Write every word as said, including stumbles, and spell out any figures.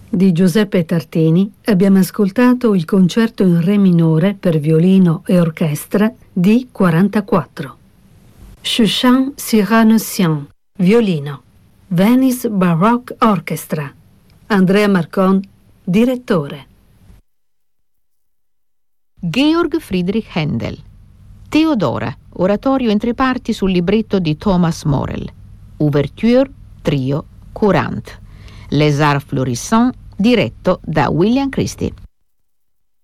Di Giuseppe Tartini abbiamo ascoltato il concerto in re minore per violino e orchestra D quarantaquattro. Chouchan Cyranessian, violino. Venice Baroque Orchestra. Andrea Marcon, direttore. Georg Friedrich Händel. Teodora, oratorio in tre parti sul libretto di Thomas Morel. Ouverture, trio, courante. Les Arts Florissants, diretto da William Christie.